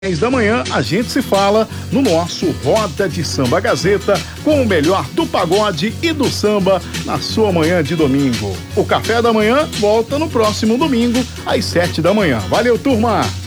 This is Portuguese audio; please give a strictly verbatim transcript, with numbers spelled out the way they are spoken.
dez da manhã, a gente se fala no nosso Roda de Samba Gazeta com o melhor do pagode e do samba na sua manhã de domingo. O Café da Manhã volta no próximo domingo às sete da manhã. Valeu, turma!